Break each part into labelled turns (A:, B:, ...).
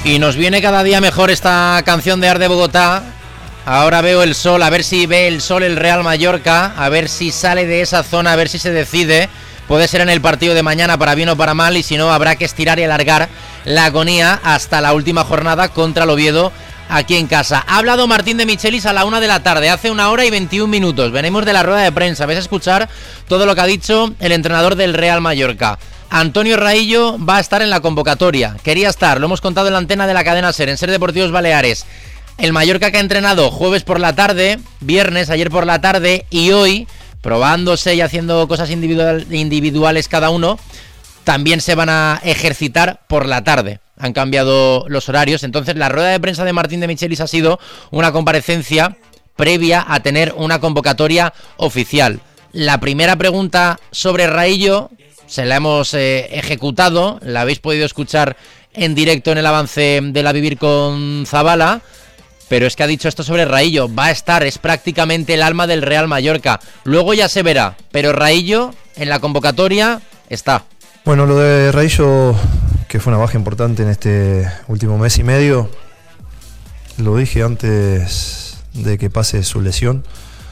A: Y nos viene cada día mejor esta canción de Arde Bogotá. Ahora veo el sol, a ver si ve el sol el Real Mallorca, a ver si sale de esa zona, a ver si se decide. Puede ser en el partido de mañana para bien o para mal, y si no habrá que estirar y alargar la agonía hasta la última jornada contra el Oviedo aquí en casa. Ha hablado Martín de Michelis a la 1 de la tarde, hace 1 hora y 21 minutos. Venimos de la rueda de prensa, vais a escuchar todo lo que ha dicho el entrenador del Real Mallorca. Antonio Raillo va a estar en la convocatoria, quería estar, lo hemos contado en la antena de la cadena SER, en SER Deportivos Baleares. El Mallorca que ha entrenado jueves por la tarde, viernes, ayer por la tarde y hoy, probándose y haciendo cosas individuales cada uno, también se van a ejercitar por la tarde. Han cambiado los horarios, entonces la rueda de prensa de Martín de Michelis ha sido una comparecencia previa a tener una convocatoria oficial. La primera pregunta sobre Raillo se la hemos ejecutado, la habéis podido escuchar en directo en el avance de la Vivir con Zabala, pero es que ha dicho esto sobre Raillo, va a estar, es prácticamente el alma del Real Mallorca, luego ya se verá, pero Raillo en la convocatoria está.
B: Bueno, lo de Raillo, que fue una baja importante en este último mes y medio, lo dije antes de que pase su lesión,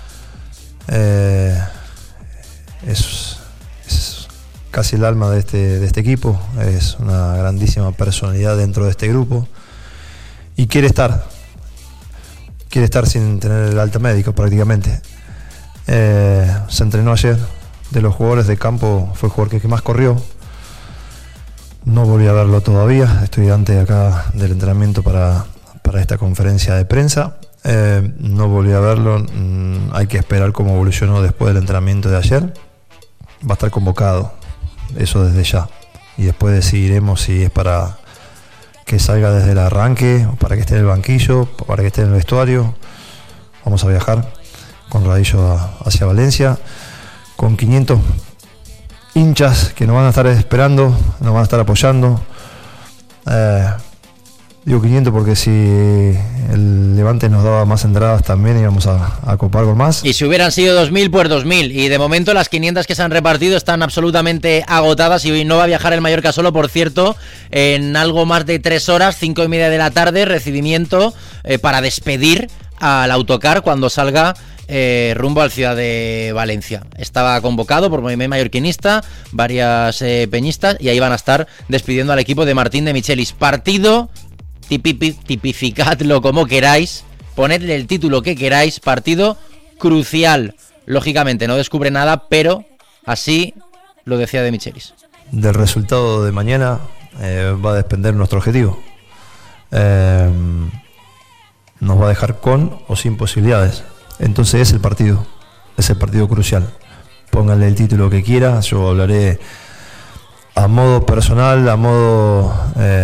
B: es casi el alma de este equipo, es una grandísima personalidad dentro de este grupo y quiere estar sin tener el alta médica prácticamente. Se entrenó ayer, de los jugadores de campo fue el jugador que más corrió, no volví a verlo todavía, estoy antes acá del entrenamiento para esta conferencia de prensa, no volví a verlo, hay que esperar cómo evolucionó después del entrenamiento de ayer, va a estar convocado. Eso desde ya, y después decidiremos si es para que salga desde el arranque, o para que esté en el banquillo, o para que esté en el vestuario. Vamos a viajar con Raillo hacia Valencia, con 500 hinchas que nos van a estar esperando, nos van a estar apoyando. Digo 500 porque si el Levante nos daba más entradas también íbamos a copar con más.
A: Y si hubieran sido 2.000, pues 2.000. Y de momento las 500 que se han repartido están absolutamente agotadas y hoy no va a viajar el Mallorca solo, por cierto, en algo más de 3 horas, 5:30 de la tarde, recibimiento para despedir al autocar cuando salga rumbo al Ciudad de Valencia. Estaba convocado por movimiento mallorquinista, varias peñistas, y ahí van a estar despidiendo al equipo de Martín de Michelis. Partido... tipificadlo como queráis, ponedle el título que queráis, partido crucial. Lógicamente no descubre nada, pero así lo decía de Michelis.
B: Del resultado de mañana va a depender nuestro objetivo. Nos va a dejar con o sin posibilidades. Entonces es el partido crucial. Pónganle el título que quiera, yo hablaré a modo personal, a modo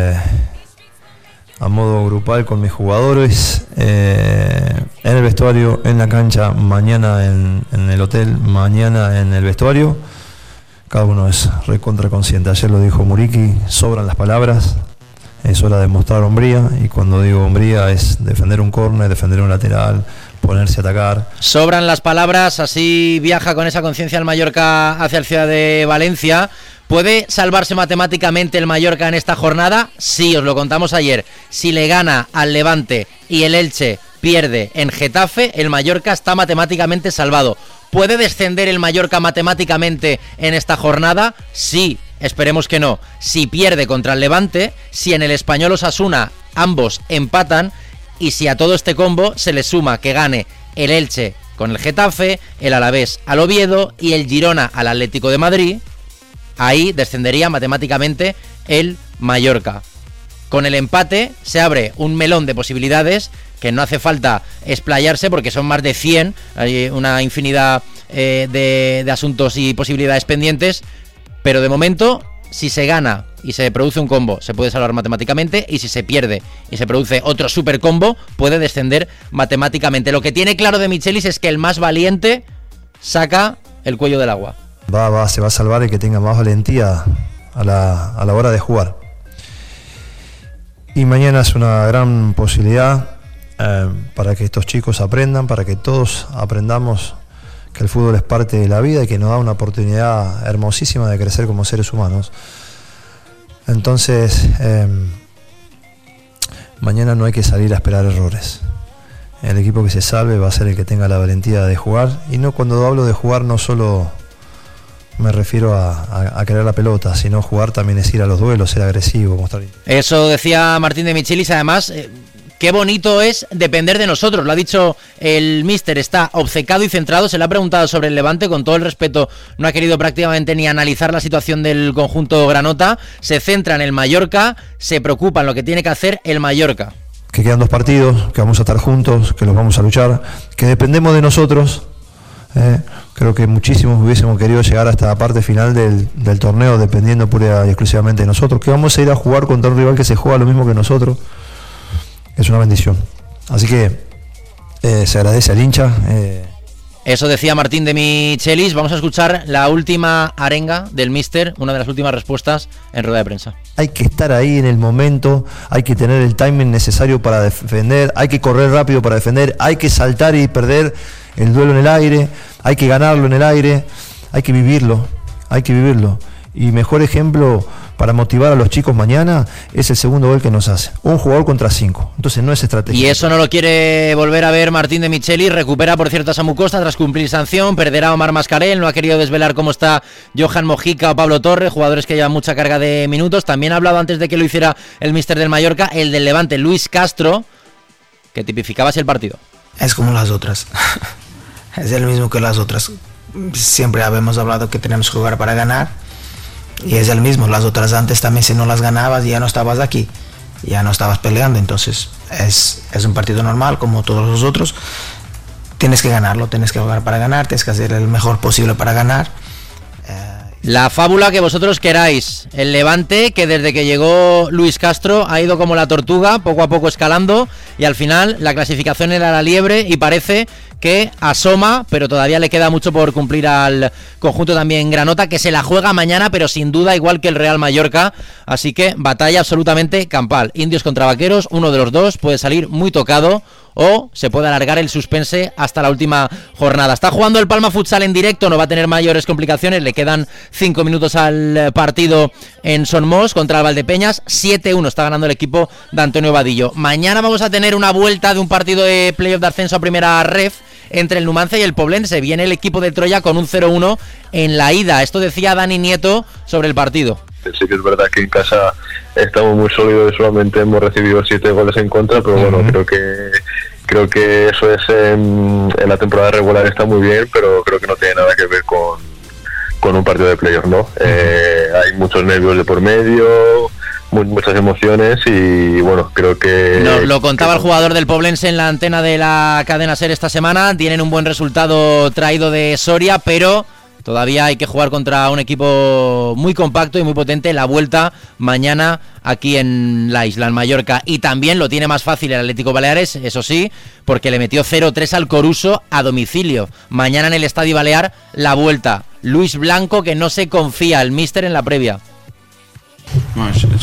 B: grupal con mis jugadores, en el vestuario, en la cancha, mañana en el hotel, mañana en el vestuario. Cada uno es recontra consciente. Ayer lo dijo Muriqui, sobran las palabras, es hora de mostrar hombría, y cuando digo hombría es defender un córner, defender un lateral, ponerse a atacar.
A: Sobran las palabras, así viaja con esa conciencia el Mallorca hacia el Ciudad de Valencia. ¿Puede salvarse matemáticamente el Mallorca en esta jornada? Sí, os lo contamos ayer. Si le gana al Levante y el Elche pierde en Getafe, el Mallorca está matemáticamente salvado. ¿Puede descender el Mallorca matemáticamente en esta jornada? Sí, esperemos que no. Si pierde contra el Levante, si en el Español Osasuna ambos empatan, y si a todo este combo se le suma que gane el Elche con el Getafe, el Alavés al Oviedo y el Girona al Atlético de Madrid, ahí descendería matemáticamente el Mallorca. Con el empate se abre un melón de posibilidades que no hace falta explayarse porque son más de 100, hay una infinidad de asuntos y posibilidades pendientes, pero de momento, si se gana y se produce un combo, se puede salvar matemáticamente, y si se pierde y se produce otro super combo, puede descender matemáticamente. Lo que tiene claro de Michelis es que el más valiente saca el cuello del agua.
B: Se va a salvar el que tenga más valentía a la hora de jugar. Y mañana es una gran posibilidad para que estos chicos aprendan, para que todos aprendamos que el fútbol es parte de la vida y que nos da una oportunidad hermosísima de crecer como seres humanos. Entonces, mañana no hay que salir a esperar errores. El equipo que se salve va a ser el que tenga la valentía de jugar, y no, cuando hablo de jugar no solo me refiero a querer la pelota, sino jugar también es ir a los duelos, ser agresivo, mostrar.
A: Eso decía Martín de Michelis. Además, qué bonito es depender de nosotros, lo ha dicho el míster, está obcecado y centrado. Se le ha preguntado sobre el Levante, con todo el respeto, no ha querido prácticamente ni analizar la situación del conjunto granota, se centra en el Mallorca, se preocupa en lo que tiene que hacer el Mallorca.
B: Que quedan 2 partidos, que vamos a estar juntos, que los vamos a luchar, que dependemos de nosotros. Creo que muchísimos hubiésemos querido llegar hasta la parte final del torneo dependiendo pura y exclusivamente de nosotros, que vamos a ir a jugar contra un rival que se juega lo mismo que nosotros. Es una bendición, así que se agradece al hincha.
A: Eso decía Martín de Michelis. Vamos a escuchar la última arenga del míster, una de las últimas respuestas en rueda de prensa.
B: Hay que estar ahí en el momento, hay que tener el timing necesario para defender, hay que correr rápido para defender, hay que saltar y perder el duelo en el aire, hay que ganarlo en el aire, hay que vivirlo. Y mejor ejemplo para motivar a los chicos mañana es el segundo gol que nos hace. Un jugador contra 5. Entonces no es estrategia.
A: Y eso no lo quiere volver a ver Martín de Michelis. Recupera, por cierto, a Samu Costa tras cumplir sanción. Perderá a Omar Mascarell. No ha querido desvelar cómo está Johan Mojica o Pablo Torres, jugadores que llevan mucha carga de minutos. También ha hablado, antes de que lo hiciera el míster del Mallorca, el del Levante, Luis Castro, que tipificaba así el partido.
C: Es como las otras. Es el mismo que las otras. Siempre habíamos hablado que tenemos que jugar para ganar. Y es el mismo. Las otras antes también, si no las ganabas, ya no estabas aquí. Ya no estabas peleando. Entonces es un partido normal como todos los otros. Tienes que ganarlo, tienes que jugar para ganar, tienes que hacer el mejor posible para ganar.
A: La fábula que vosotros queráis. El Levante, que desde que llegó Luis Castro ha ido como la tortuga, poco a poco escalando, y al final la clasificación era la liebre y parece que asoma, pero todavía le queda mucho por cumplir al conjunto también granota, que se la juega mañana, pero sin duda igual que el Real Mallorca. Así que batalla absolutamente campal. Indios contra Vaqueros, uno de los dos puede salir muy tocado o se puede alargar el suspense hasta la última jornada. Está jugando el Palma Futsal en directo, no va a tener mayores complicaciones, le quedan 5 minutos al partido en Son Mos contra el Valdepeñas. 7-1 está ganando el equipo de Antonio Vadillo. Mañana vamos a tener una vuelta de un partido de playoff de ascenso a primera ref entre el Numancia y el Poblense. Viene el equipo de Troya con un 0-1 en la ida. Esto decía Dani Nieto sobre el partido.
D: Sí que es verdad que en casa estamos muy sólidos y solamente hemos recibido 7 goles en contra, pero bueno, creo que eso es en la temporada regular está muy bien, pero creo que no tiene nada que ver con un partido de playoff, ¿no? Hay muchos nervios de por medio, muchas emociones y bueno, creo que...
A: Nos lo contaba el jugador del Poblense en la antena de la cadena SER esta semana. Tienen un buen resultado traído de Soria, pero todavía hay que jugar contra un equipo muy compacto y muy potente. La vuelta mañana aquí en la isla, en Mallorca. Y también lo tiene más fácil el Atlético Baleares, eso sí, porque le metió 0-3 al Coruso a domicilio. Mañana en el Estadio Balear la vuelta. Luis Blanco, que no se confía, el míster en la previa.